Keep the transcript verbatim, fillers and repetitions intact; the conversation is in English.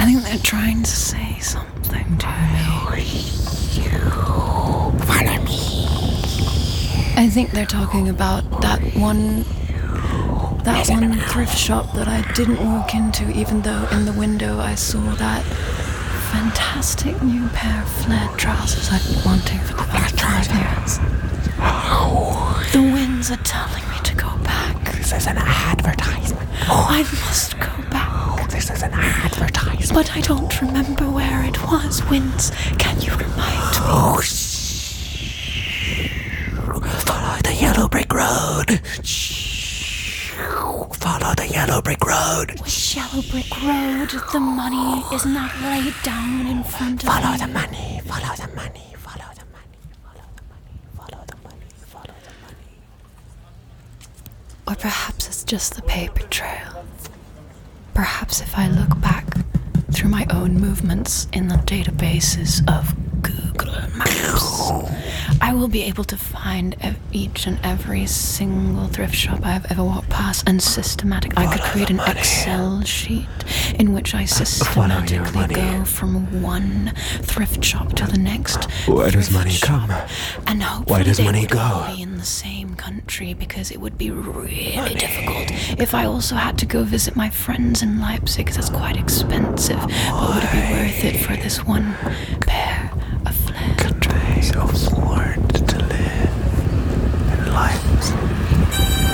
think they're trying to say something to me. Follow me. I think they're talking about that one... That one thrift shop that I didn't walk into, even though in the window I saw that fantastic new pair of flared trousers I've been wanting for the past five years. The winds are telling me to go back. This is an advertisement. I must go back. This is an advertisement. But I don't remember where it was. Winds, can you remind me? Oh, shh. Follow the yellow brick road. Shh. Follow the yellow brick road. Which yellow brick road? The money is not laid down in front of Follow me. the money. Follow the money. Follow the money. Follow the money. Follow the money. Follow the money. Or perhaps it's just the paper trail. Perhaps if I look back through my own movements in the databases of Google Maps, I will be able to find ev- each and every single thrift shop I've ever walked past and systematic. I could create an Excel sheet in which I systematically go from one thrift shop to the next. Where does thrift money shop, come? And hopefully Where does they money would go? all be in the same country, because it would be really difficult if I also had to go visit my friends in Leipzig, because that's quite expensive. But would it be worth it for this one pair of flared trousers?